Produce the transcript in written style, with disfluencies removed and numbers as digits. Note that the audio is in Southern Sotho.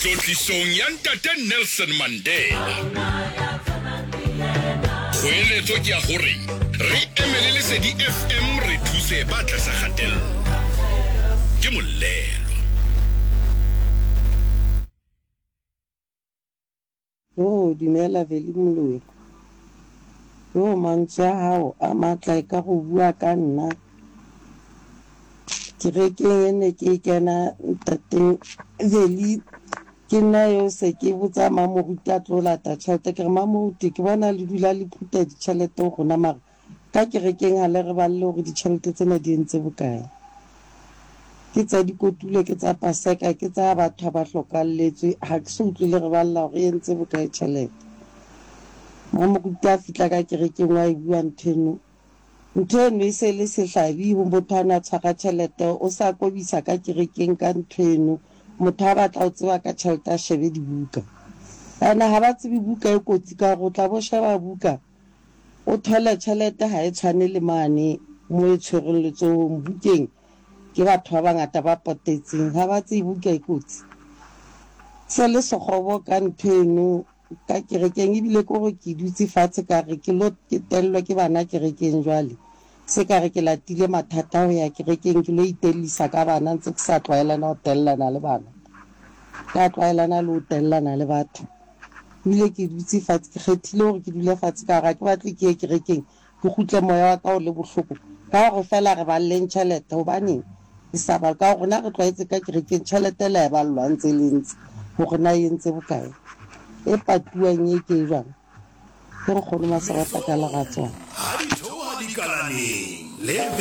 Tlotlisong ya Ntate Nelson Mandela. Kgoeletso ke ya hore re emele Lesedi FM re thuse ba tlasa kgatello. Ke Molelo. Dumela Veli Moloi. Mantswe a hao a matla ka go bua ka nna. Kerekeng ene ke kena Ntate Veli ke nna yo se ke botsa mamoruti a tlo lata tšhelete ke re mamoruti ke bona le dula le phutha ditšhelete go na mara ka kerekeng ha le re balle gore ditšhelete tsena di entse bokae. Ke tsa dikotule ke tsa paseka ke tsa batho ba hlokalletswe ha ke se utlwile re balla gore e entse bokae tšhelete. Mamoruti a fitla ka kerekeng wa e bua ntho eno e se le sehlabi ho motho a na tshwara tšhelete o sa kobisa ka kerekeng ka ntho eno motho a batla o tseba ka tšhelete a shebe dibuka ana ha ba tsebe buka e kotsi ka go tla bo sheba buka o thole tšhelete ha e tshwane le mane mo e tshwereng letsogong bukeng ke batho ba bangata ba potetseng ha ba tsebe buka e kotsi se le sekgobo ka ntho eno ka kerekeng ebile ko go ke dutse fatshe ka re ke lo ke tellwa ke bana kerekeng jwale se ka re ke latile mathata ho ya kerekeng ke lo itellisa ka bana ntse ke sa tlwaelana ho tellana le bana ka tlwaelana le ho tellana le batho ebile ke dutse fatshe ke kgethile hore ke dule fatshe ka ra ke batle ke ye kerekeng ke khutle moya wa ka o le bohloko ka gore fela re balleng tšhelete hobaneng e sa ba ka rona re tlwaetse ka kerekeng tšhelete la e ballwa ntse le ntse hore na e entse bokae e patuang e ke jwang ke re kgone masabata ka leratswana Ha di thoa di kalaneng le